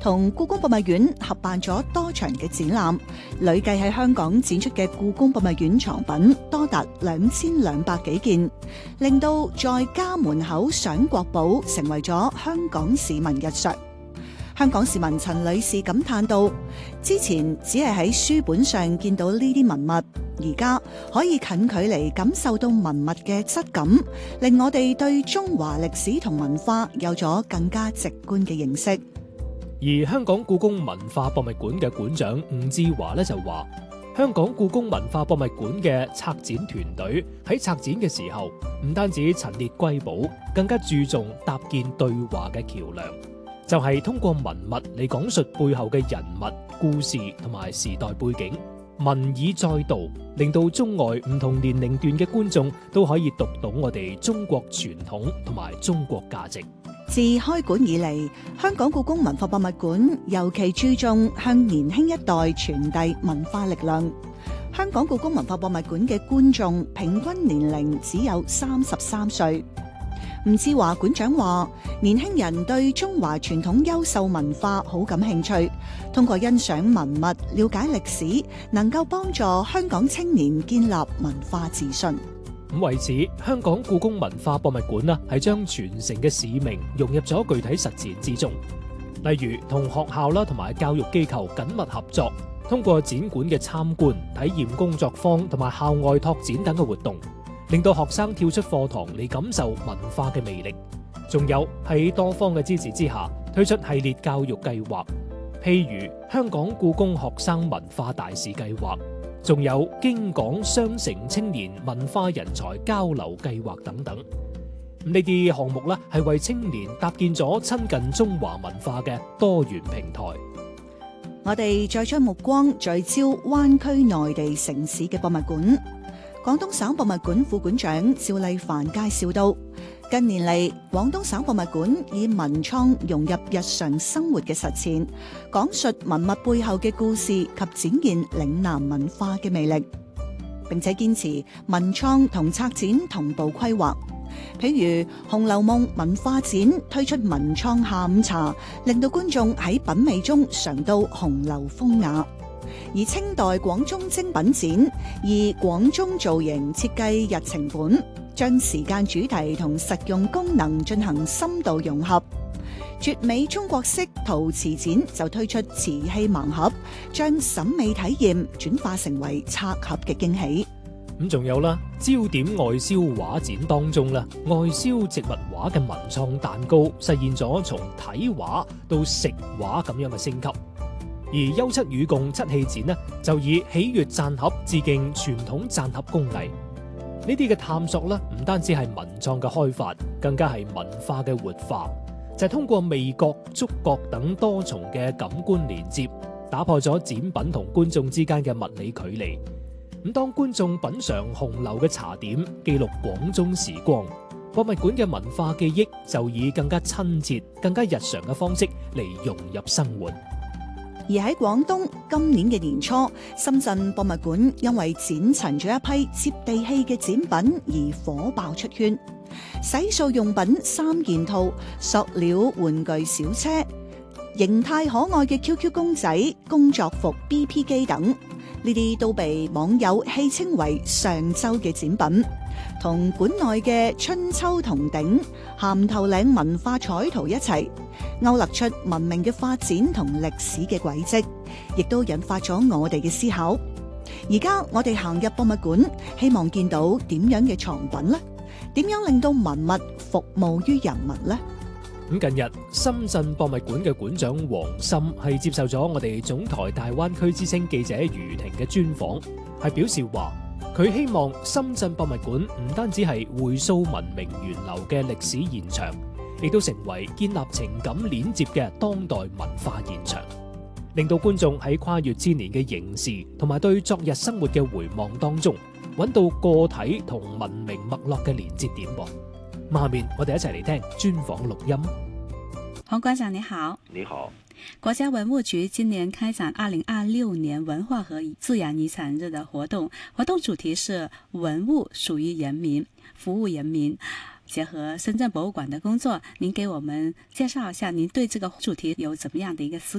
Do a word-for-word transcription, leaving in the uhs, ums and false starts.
同故宮博物院合辦咗多場嘅展覽，累計喺香港展出嘅故宮博物院藏品多達兩千兩百幾件，令到在家門口賞國寶成為咗香港市民日常。香港市民陳女士感嘆道：之前只係喺書本上見到呢啲文物，而家可以近距離感受到文物嘅質感，令我哋對中華歷史同文化有咗更加直觀嘅認識。 而香港故宮文化博物館嘅館長吳志華咧就話，香港故宮文化博物館嘅策展團隊喺策展嘅時候，唔單止陳列瑰寶，更加注重搭建對話嘅橋梁。就係通過文物嚟講述背後嘅人物、故事同埋時代背景，文以載道，令到中外唔同年齡段嘅觀眾都可以讀懂我哋中國傳統同埋中國價值。 自開館以嚟，香港故宮文化博物館尤其注重向年輕一代傳遞文化力量。香港故宮文化博物館嘅觀眾平均年齡只有三十三歲。吳志華館長話，年輕人對中華傳統優秀文化好感興趣，通過欣賞文物、了解歷史，能夠幫助香港青年建立文化自信。 咁為此，香港故宮文化博物館呢係將傳承嘅使命融入咗具體實踐之中，例如同學校啦同埋教育機構緊密合作，通過展館嘅參觀、體驗工作坊同埋校外拓展等嘅活動，令到學生跳出課堂嚟感受文化嘅魅力。仲有喺多方嘅支持之下，推出系列教育計劃，譬如香港故宮學生文化大使計劃，仲有京港雙城青年文化人才交流計劃等等。呢啲項目咧係為青年搭建咗親近中華文化嘅多元平台。 我哋再將目光聚焦灣區內地城市嘅博物館。廣東省博物館副館長趙麗凡介紹到，近年嚟，廣東省博物館以文創融入日常生活嘅實踐，講述文物背後嘅故事及展現嶺南文化嘅魅力，並且堅持文創同策展同步規劃。譬如《紅樓夢》文化展推出文創下午茶，令到觀眾喺品味中嘗到紅樓風雅。而清代廣宗精品展以廣宗造型設計日程本，將時間主題同實用功能進行深度融合。絕美中國式陶瓷展就推出瓷器盲盒，將審美體驗轉化成為拆盒嘅驚喜。 咁仲有啦，焦點外銷畫展當中啦，外銷植物畫嘅文創蛋糕實現咗從睇畫到食畫咁樣嘅升級。而優質與共漆器展呢，就以喜悅讚盒致敬傳統讚盒工藝。呢啲嘅探索呢，唔單止係文創嘅開發，更加係文化嘅活化，就係通過味覺、觸覺等多重嘅感官連接，打破咗展品同觀眾之間嘅物理距離。咁當觀眾品嘗紅樓嘅茶點，記錄廣宗時光，博物館嘅文化記憶就以更加親切、更加日常嘅方式嚟融入生活。 而喺廣東，今年嘅年初，深圳博物館因為展陳咗一批接地氣嘅展品而火爆出圈。洗漱用品三件套、塑料玩具小車、形態可愛嘅 Q Q 公仔、工作服 B P 機等，呢啲都被網友戲稱為上周嘅展品，同館內嘅春秋銅鼎、鹹頭嶺文化彩圖一齊，勾勒出文明嘅發展同歷史嘅軌跡，亦都引發咗我哋嘅思考。而家我哋行入博物館，希望見到點樣嘅藏品呢？點樣令到文物服務於人民呢？ 咁近日，深圳博物館嘅館長黃森係接受咗我哋總台大灣區之聲記者余婷嘅專訪，係表示話佢希望深圳博物館唔單止係回溯文明源流嘅歷史現場，亦都成為建立情感鏈接嘅當代文化現場，令到觀眾喺跨越千年嘅凝視同埋對昨日生活嘅回望當中，揾到個體同文明脈絡嘅連接點。下面我哋一齊嚟聽專訪錄音。 黃館長你好。 你好。 國家文物局今年開展二零二六年文化和自然遺產日的活動，活動主題是文物屬於人民，服務人民。結合深圳博物館的工作，您給我們介紹一下您對這個主題有怎麼樣的一個思